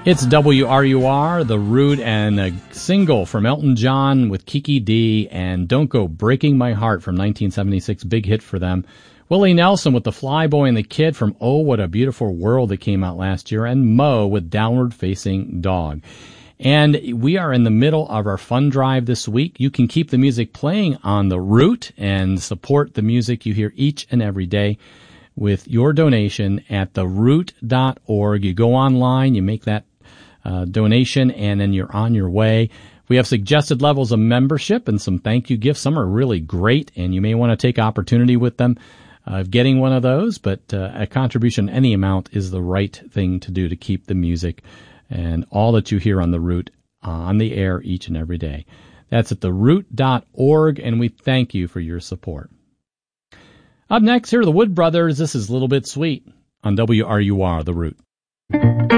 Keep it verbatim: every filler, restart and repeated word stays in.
It's W R U R, The Root, and a single from Elton John with Kiki D and Don't Go Breaking My Heart from nineteen seventy-six, big hit for them. Willie Nelson with The Flyboy and the Kid from Oh, What a Beautiful World that came out last year, and Mo with Downward Facing Dog. And we are in the middle of our fund drive this week. You can keep the music playing on The Root and support the music you hear each and every day with your donation at the root dot org. You go online, you make that uh, donation, and then you're on your way. We have suggested levels of membership and some thank you gifts. Some are really great, and you may want to take opportunity with them of getting one of those, but uh, a contribution, any amount, is the right thing to do to keep the music and all that you hear on The Root on the air each and every day. That's at the root dot org, and we thank you for your support. Up next, here are the Wood Brothers. This is Little Bit Sweet on W R U R, The Root.